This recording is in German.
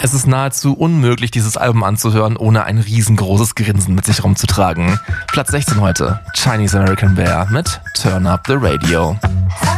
Es ist nahezu unmöglich, dieses Album anzuhören, ohne ein riesengroßes Grinsen mit sich rumzutragen. Platz 16 heute, Chinese American Bear mit Turn Up the Radio.